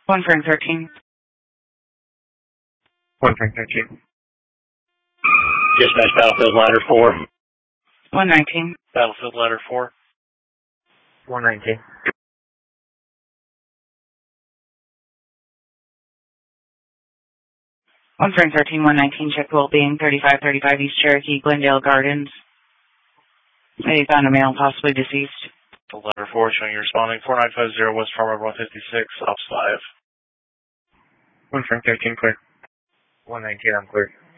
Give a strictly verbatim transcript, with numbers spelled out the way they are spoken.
One Frank thirteen. One Frank thirteen. Dispatch Battlefield Ladder four. One nineteen. Battlefield Ladder four. One nineteen. One Frank thirteen, one nineteen, check well-being, thirty-five thirty-five East Cherokee, Glendale Gardens. They found a male, possibly deceased. Ladder four, showing you responding. four nine five zero West Farmer one fifty-six, Ops five. One Frank thirteen, clear. One nineteen, I'm clear.